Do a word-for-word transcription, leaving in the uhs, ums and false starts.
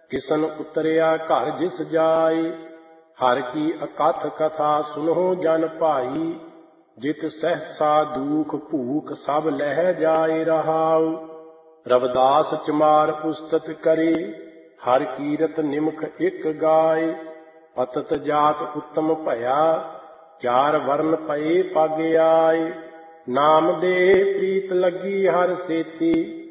किसन उतरिया घर जिस जाय, हर की अकथ कथा सुनो जन भाई। जित सहसा दुख भूख सब लह जाय रहाउ, रविदास चमार पुस्तक करे, हर कीरत निमख एक गाय। पतत जात उत्तम भया, चार वर्ण पए पग आय। नाम दे प्रीत लगी हर सेती,